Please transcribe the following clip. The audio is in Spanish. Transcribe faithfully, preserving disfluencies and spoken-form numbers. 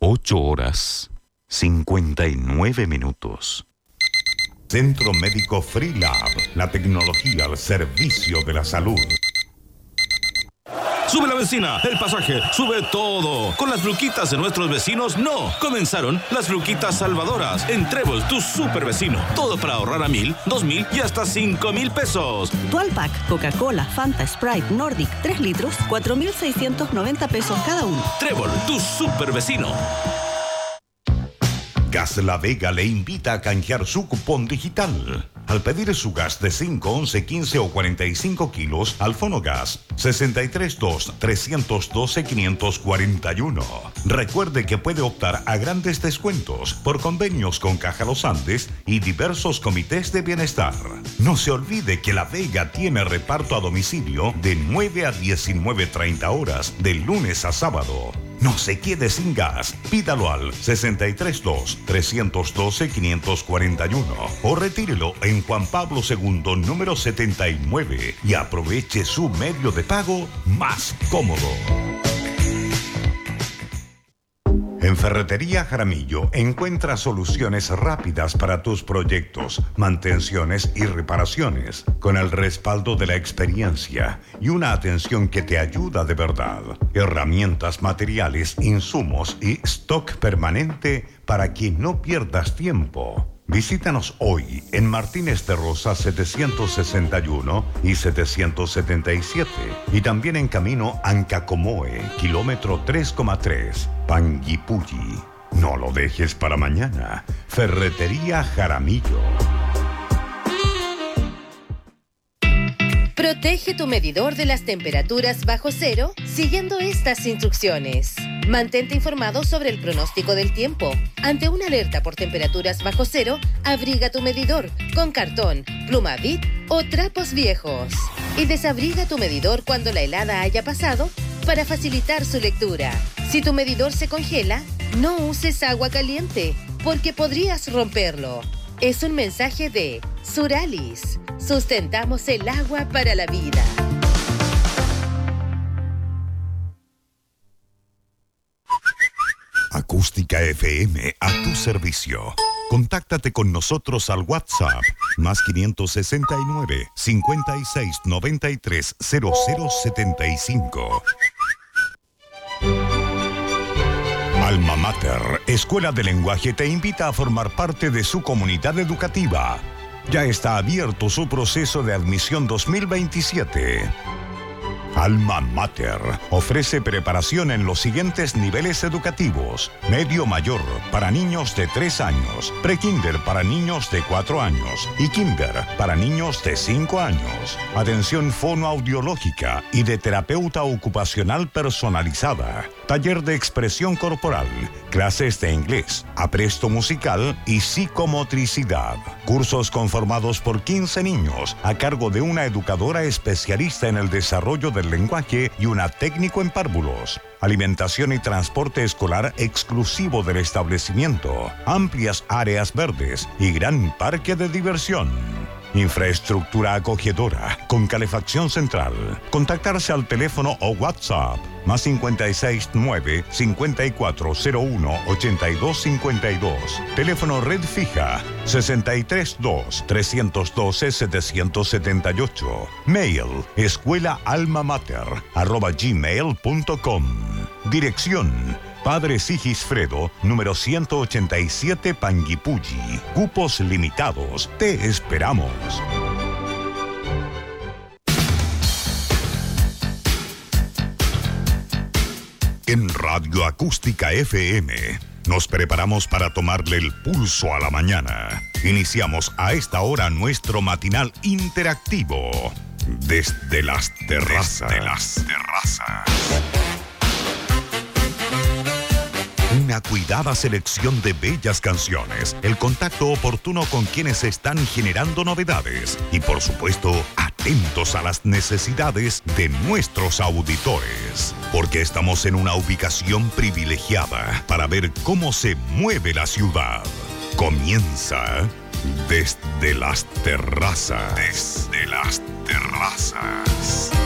ocho horas, cincuenta y nueve minutos. Centro Médico Freelab, la tecnología al servicio de la salud. Sube la benzina, el pasaje, sube todo. Con las luquitas de nuestros vecinos, no. Comenzaron las luquitas salvadoras en Trébol, tu super vecino. Todo para ahorrar a mil, dos mil y hasta cinco mil pesos. Dual Pack, Coca-Cola, Fanta, Sprite, Nordic, tres litros, cuatro mil seiscientos noventa pesos cada uno. Trébol, tu super vecino. Gas La Vega le invita a canjear su cupón digital. Al pedir su gas de cinco, once, quince o cuarenta y cinco kilos al Fonogas sesenta y tres dos, trescientos doce, quinientos cuarenta y uno. Recuerde que puede optar a grandes descuentos por convenios con Caja Los Andes y diversos comités de bienestar. No se olvide que La Vega tiene reparto a domicilio de nueve a diecinueve treinta horas de lunes a sábado. No se quede sin gas. Pídalo al sesenta y tres dos, trescientos doce, quinientos cuarenta y uno o retírelo en Juan Pablo segundo, número setenta y nueve y aproveche su medio de pago más cómodo. En Ferretería Jaramillo encuentra soluciones rápidas para tus proyectos, mantenciones y reparaciones, con el respaldo de la experiencia y una atención que te ayuda de verdad. Herramientas, materiales, insumos y stock permanente para que no pierdas tiempo. Visítanos hoy en Martínez de Rosa setecientos sesenta y uno y setecientos setenta y siete y también en camino Ancacomoe, kilómetro tres coma tres, Panguipulli. No lo dejes para mañana. Ferretería Jaramillo. Protege tu medidor de las temperaturas bajo cero siguiendo estas instrucciones. Mantente informado sobre el pronóstico del tiempo. Ante una alerta por temperaturas bajo cero, abriga tu medidor con cartón, pluma Bic o trapos viejos. Y desabriga tu medidor cuando la helada haya pasado para facilitar su lectura. Si tu medidor se congela, no uses agua caliente porque podrías romperlo. Es un mensaje de Suralis. Sustentamos el agua para la vida. Acústica F M a tu servicio. Contáctate con nosotros al WhatsApp más quinientos sesenta y nueve, cincuenta y seis, noventa y tres, cero cero setenta y cinco. Alma Mater, Escuela de Lenguaje, te invita a formar parte de su comunidad educativa. Ya está abierto su proceso de admisión dos mil veintisiete. Alma Mater ofrece preparación en los siguientes niveles educativos: medio mayor para niños de tres años, prekinder para niños de cuatro años y kinder para niños de cinco años. Atención fonoaudiológica y de terapeuta ocupacional personalizada. Taller de expresión corporal, clases de inglés, apresto musical y psicomotricidad. Cursos conformados por quince niños a cargo de una educadora especialista en el desarrollo del lenguaje y una técnico en párvulos. Alimentación y transporte escolar exclusivo del establecimiento. Amplias áreas verdes y gran parque de diversión. Infraestructura acogedora con calefacción central. Contactarse al teléfono o WhatsApp más cincuenta y seis nueve, cincuenta y cuatro cero uno, ochenta y dos cincuenta y dos. Teléfono red fija sesenta y tres dos, trescientos doce, setecientos setenta y ocho. Mail escuela alma mater arroba gmail punto com. Dirección Padre Sigisfredo, número ciento ochenta y siete, Panguipulli. Cupos limitados. Te esperamos. En Radio Acústica F M nos preparamos para tomarle el pulso a la mañana. Iniciamos a esta hora nuestro matinal interactivo desde las terrazas. Desde las terrazas. Una cuidada selección de bellas canciones, el contacto oportuno con quienes están generando novedades y, por supuesto, atentos a las necesidades de nuestros auditores. Porque estamos en una ubicación privilegiada para ver cómo se mueve la ciudad. Comienza desde las terrazas. Desde las terrazas.